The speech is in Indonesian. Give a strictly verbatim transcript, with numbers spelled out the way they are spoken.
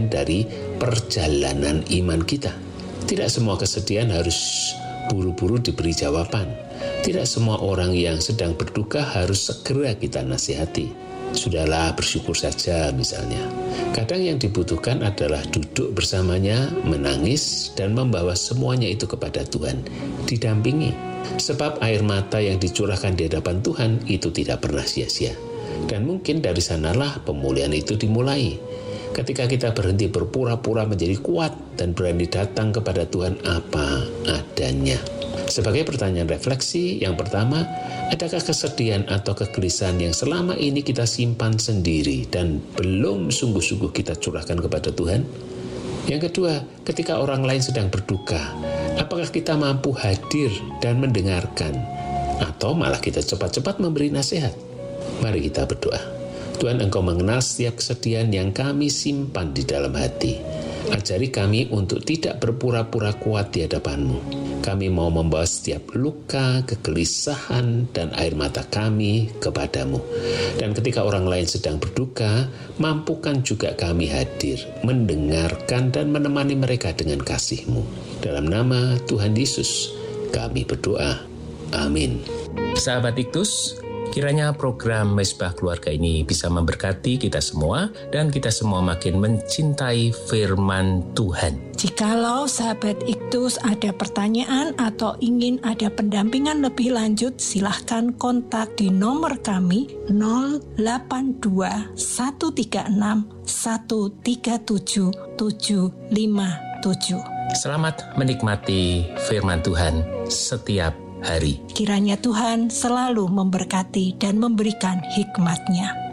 dari perjalanan iman kita. Tidak semua kesedihan harus buru-buru diberi jawaban. Tidak semua orang yang sedang berduka harus segera kita nasihati. Sudahlah, bersyukur saja misalnya. Kadang yang dibutuhkan adalah duduk bersamanya, menangis, dan membawa semuanya itu kepada Tuhan, didampingi. Sebab air mata yang dicurahkan di hadapan Tuhan itu tidak pernah sia-sia. Dan mungkin dari sanalah pemulihan itu dimulai. Ketika kita berhenti berpura-pura menjadi kuat dan berani datang kepada Tuhan apa adanya. Sebagai pertanyaan refleksi, yang pertama, adakah kesedihan atau kegelisahan yang selama ini kita simpan sendiri dan belum sungguh-sungguh kita curahkan kepada Tuhan? Yang kedua, ketika orang lain sedang berduka, apakah kita mampu hadir dan mendengarkan? Atau malah kita cepat-cepat memberi nasihat? Mari kita berdoa. Tuhan, Engkau mengenal setiap kesedihan yang kami simpan di dalam hati. Ajari kami untuk tidak berpura-pura kuat di hadapan-Mu. Kami mau membawa setiap luka, kegelisahan, dan air mata kami kepadamu. Dan ketika orang lain sedang berduka, mampukan juga kami hadir, mendengarkan dan menemani mereka dengan kasih-Mu. Dalam nama Tuhan Yesus, kami berdoa. Amin. Sahabat Iktus, kiranya program Mesbah Keluarga ini bisa memberkati kita semua dan kita semua makin mencintai firman Tuhan. Jikalau sahabat Iktus ada pertanyaan atau ingin ada pendampingan lebih lanjut, silahkan kontak di nomor kami nol delapan dua satu tiga enam satu tiga tujuh tujuh lima tujuh. Selamat menikmati firman Tuhan setiap hari. Kiranya Tuhan selalu memberkati dan memberikan hikmat-Nya.